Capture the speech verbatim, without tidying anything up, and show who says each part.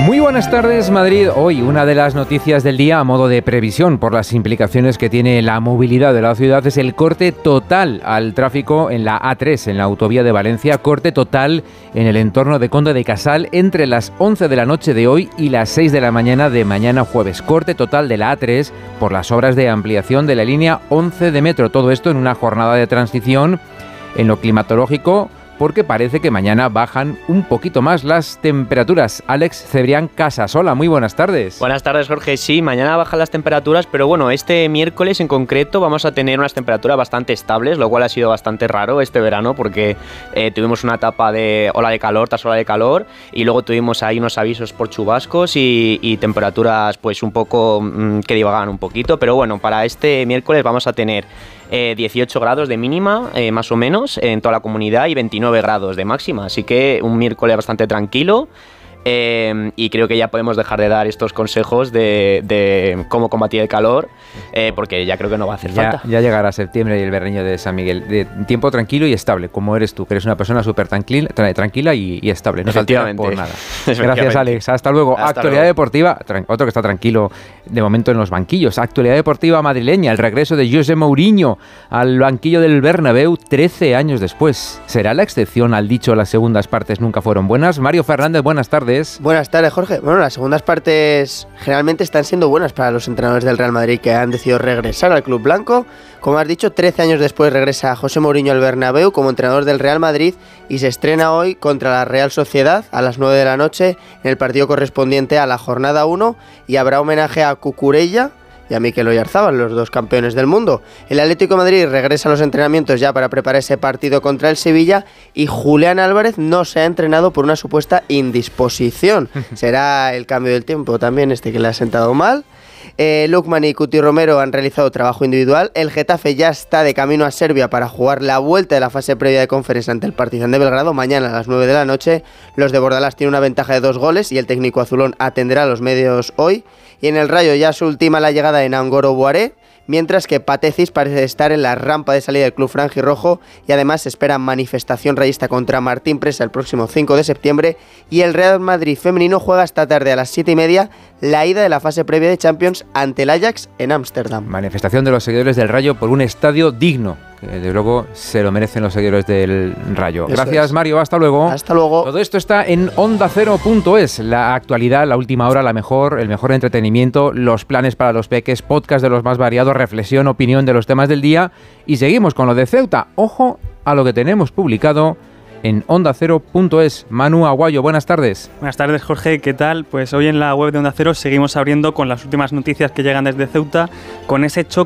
Speaker 1: Muy buenas tardes, Madrid. Hoy una de las noticias del día a modo de previsión por las implicaciones que tiene la movilidad de la ciudad es el corte total al tráfico en la A tres, en la autovía de Valencia, corte total en el entorno de Conde de Casal entre las once de la noche de hoy y las seis de la mañana de mañana jueves. Corte total de la A tres por las obras de ampliación de la línea once de metro. Todo esto en una jornada de transición en lo climatológico, porque parece que mañana bajan un poquito más las temperaturas. Alex Cebrián Casasola, muy buenas tardes.
Speaker 2: Buenas tardes, Jorge. Sí, mañana bajan las temperaturas, pero bueno, este miércoles en concreto vamos a tener unas temperaturas bastante estables, lo cual ha sido bastante raro este verano porque eh, tuvimos una etapa de ola de calor tras ola de calor y luego tuvimos ahí unos avisos por chubascos y, y temperaturas pues un poco mmm, que divagaban un poquito, pero bueno, para este miércoles vamos a tener Eh, dieciocho grados de mínima, eh, más o menos, en toda la comunidad y veintinueve grados de máxima. Así que un miércoles bastante tranquilo. Eh, y creo que ya podemos dejar de dar estos consejos de, de cómo combatir el calor, eh, porque ya creo que no va a hacer
Speaker 1: ya,
Speaker 2: falta.
Speaker 1: Ya llegará septiembre y el berreño de San Miguel. De tiempo tranquilo y estable, como eres tú, que eres una persona súper tranquila, tra- tranquila y, y estable. No te alteras por nada. Gracias, Alex. Hasta luego. Hasta Actualidad luego. Deportiva, tran- otro que está tranquilo de momento en los banquillos. Actualidad deportiva madrileña, el regreso de José Mourinho al banquillo del Bernabéu trece años después. ¿Será la excepción al dicho las segundas partes nunca fueron buenas? Mario Fernández, buenas tardes.
Speaker 3: Buenas tardes, Jorge. Bueno, las segundas partes generalmente están siendo buenas para los entrenadores del Real Madrid que han decidido regresar al club blanco. Como has dicho, trece años después regresa José Mourinho al Bernabéu como entrenador del Real Madrid y se estrena hoy contra la Real Sociedad a las nueve de la noche en el partido correspondiente a la jornada uno y habrá homenaje a Cucurella y a Mikel Oyarzabal, los dos campeones del mundo. El Atlético de Madrid regresa a los entrenamientos ya para preparar ese partido contra el Sevilla y Julián Álvarez no se ha entrenado por una supuesta indisposición. Será el cambio del tiempo también este que le ha sentado mal. Eh, Lukman y Cuti Romero han realizado trabajo individual. El Getafe ya está de camino a Serbia para jugar la vuelta de la fase previa de Conference ante el Partizan de Belgrado mañana a las nueve de la noche. Los de Bordalás tienen una ventaja de dos goles y el técnico azulón atenderá a los medios hoy. Y en el Rayo ya se ultima la llegada en Angoro Boaré, mientras que Patecis parece estar en la rampa de salida del club franjirrojo y además se espera manifestación rayista contra Martín Presa el próximo cinco de septiembre y el Real Madrid femenino juega esta tarde a las siete y media la ida de la fase previa de Champions ante el Ajax en Ámsterdam.
Speaker 1: Manifestación de los seguidores del Rayo por un estadio digno, que desde luego se lo merecen los seguidores del Rayo. Eso Gracias, es. Mario, hasta luego.
Speaker 3: Hasta luego.
Speaker 1: Todo esto está en onda cero punto es, la actualidad, la última hora, la mejor, el mejor entretenimiento, los planes para los peques, podcast de los más variados, reflexión, opinión de los temas del día y seguimos con lo de Ceuta. Ojo a lo que tenemos publicado en onda cero punto es. Manu Aguayo, buenas tardes.
Speaker 4: Buenas tardes, Jorge, ¿qué tal? Pues hoy en la web de Onda Cero seguimos abriendo con las últimas noticias que llegan desde Ceuta, con ese choque